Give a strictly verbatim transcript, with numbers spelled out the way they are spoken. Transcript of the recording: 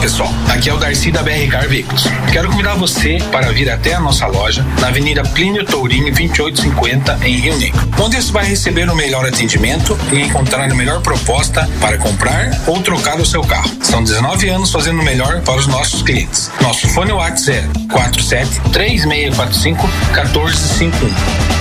pessoal, aqui é o Darcy da B R Car Veículos. Quero convidar você para vir até a nossa loja na Avenida Plínio Tourinho vinte e oito cinquenta em Rio Negro, onde você vai receber o melhor atendimento e encontrar a melhor proposta para comprar ou trocar o seu carro. São dezenove anos fazendo o melhor para os nossos clientes. Nosso fone WhatsApp é quatro sete três seis quatro cinco um quatro cinco um.